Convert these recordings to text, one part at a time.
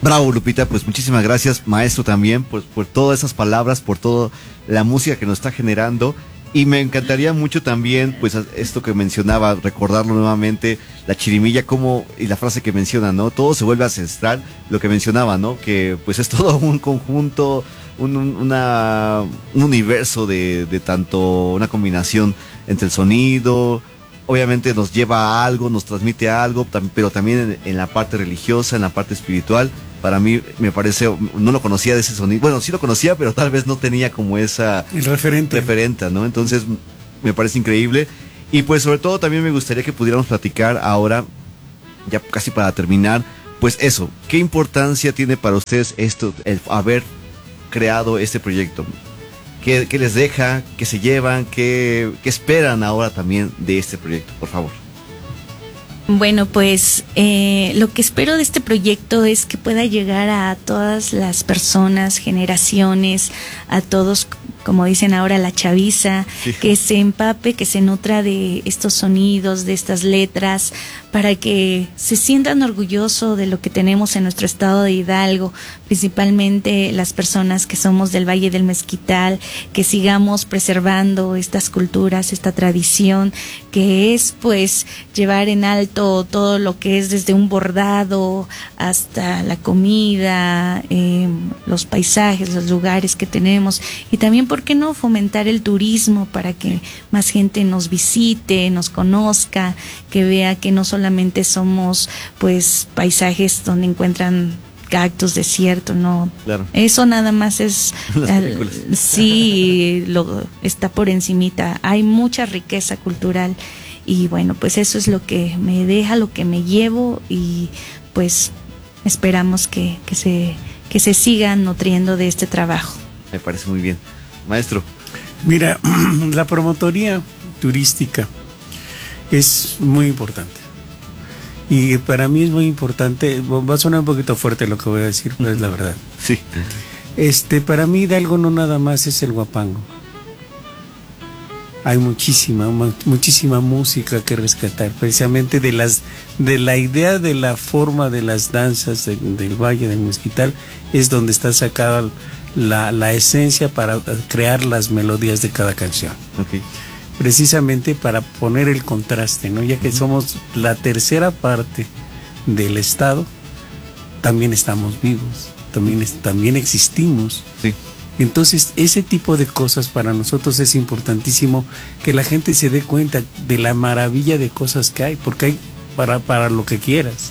Bravo, Lupita, pues muchísimas gracias, maestro, también por todas esas palabras, por toda la música que nos está generando. Y me encantaría mucho también, pues esto que mencionaba, recordarlo nuevamente, la chirimilla, como, y la frase que menciona, ¿no? Todo se vuelve ancestral, lo que mencionaba, ¿no? Que pues es todo un conjunto, un universo de tanto, una combinación entre el sonido, obviamente nos lleva a algo, nos transmite a algo, pero también en la parte religiosa, en la parte espiritual. Para mí me parece, no lo conocía de ese sonido, bueno, sí lo conocía, pero tal vez no tenía como esa el referente, ¿no? Entonces me parece increíble. Y pues sobre todo también me gustaría que pudiéramos platicar ahora, ya casi para terminar, pues eso, ¿qué importancia tiene para ustedes esto, el haber creado este proyecto? ¿Qué les deja? ¿Qué se llevan? ¿Qué esperan ahora también de este proyecto? Por favor. Bueno, pues lo que espero de este proyecto es que pueda llegar a todas las personas, generaciones, a todos, como dicen ahora, la chaviza, sí, que se empape, que se nutra de estos sonidos, de estas letras, para que se sientan orgullosos de lo que tenemos en nuestro estado de Hidalgo, principalmente las personas que somos del Valle del Mezquital, que sigamos preservando estas culturas, esta tradición, que es pues llevar en alto todo lo que es desde un bordado hasta la comida, los paisajes, los lugares que tenemos, y también, ¿por qué no fomentar el turismo para que más gente nos visite, nos conozca, que vea que no solamente somos pues paisajes donde encuentran cactus, desierto, no, claro, eso nada más es sí, está por encimita, hay mucha riqueza cultural, y bueno, pues eso es lo que me deja, lo que me llevo, y pues esperamos que se sigan nutriendo de este trabajo. Me parece muy bien. Maestro. Mira, la promotoría turística es muy importante. Y para mí es muy importante, va a sonar un poquito fuerte lo que voy a decir, pero es la verdad. Sí. Para mí Hidalgo no nada más es el Huapango. Hay muchísima música que rescatar, precisamente de la idea de la forma de las danzas del Valle del Mezquital, es donde está sacada la esencia para crear las melodías de cada canción. Okay. Precisamente para poner el contraste, ¿no? Ya que somos la tercera parte del estado, también estamos vivos, también existimos. Sí. Entonces, ese tipo de cosas para nosotros es importantísimo, que la gente se dé cuenta de la maravilla de cosas que hay, porque hay para lo que quieras.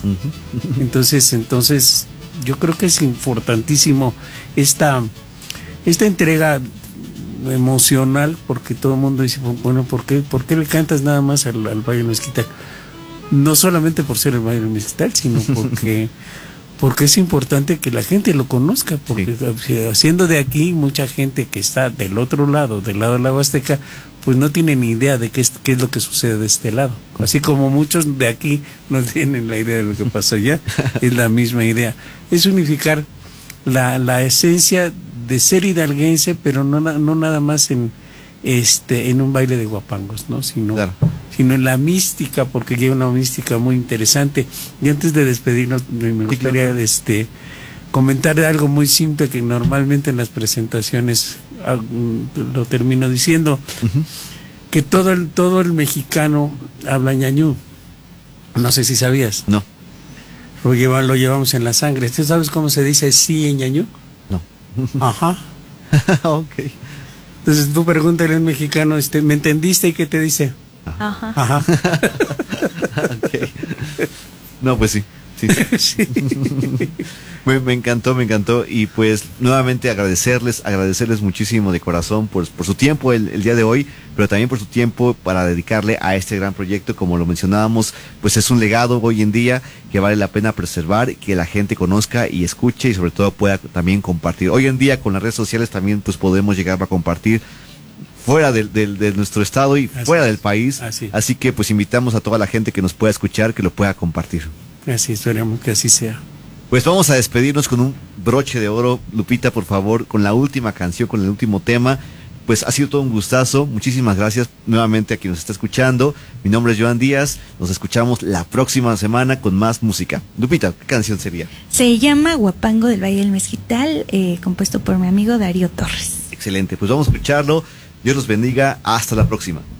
Entonces yo creo que es importantísimo esta entrega emocional, porque todo el mundo dice, bueno, ¿por qué le cantas nada más al Valle del Mezquital? No solamente por ser el Valle del Mezquital, sino porque es importante que la gente lo conozca, porque sí, siendo de aquí, mucha gente que está del otro lado, del lado de la Huasteca, pues no tiene ni idea de qué es lo que sucede de este lado. Así como muchos de aquí no tienen la idea de lo que pasa allá, es la misma idea. Es unificar la esencia de ser hidalguense, pero no nada más en un baile de guapangos, ¿no? Sino en la mística, porque lleva una mística muy interesante. Y antes de despedirnos, me gustaría comentar algo muy simple que normalmente en las presentaciones lo termino diciendo, que todo el mexicano habla ñañú. No sé si sabías. No. Lo llevamos en la sangre. ¿Tú sabes cómo se dice sí en ñañú? No. Ajá. Ok. Entonces tú pregúntale a un mexicano, ¿me entendiste? ¿Y qué te dice? Ajá. Ajá. Okay. No, pues sí. Sí. Me encantó, y pues nuevamente agradecerles muchísimo de corazón por su tiempo el día de hoy, pero también por su tiempo para dedicarle a este gran proyecto. Como lo mencionábamos, pues es un legado hoy en día que vale la pena preservar, que la gente conozca y escuche, y sobre todo pueda también compartir. Hoy en día con las redes sociales también pues podemos llegar a compartir fuera de nuestro estado y fuera del país. Así que pues invitamos a toda la gente que nos pueda escuchar, que lo pueda compartir. Así esperamos que así sea. Pues vamos a despedirnos con un broche de oro. Lupita, por favor, con la última canción, con el último tema. pues ha sido todo un gustazo. Muchísimas gracias nuevamente a quien nos está escuchando. Mi nombre es Joan Díaz. Nos escuchamos la próxima semana con más música. Lupita, ¿qué canción sería? Se llama Huapango del Valle del Mezquital, compuesto por mi amigo Darío Torres. Excelente, pues vamos a escucharlo. Dios los bendiga. Hasta la próxima.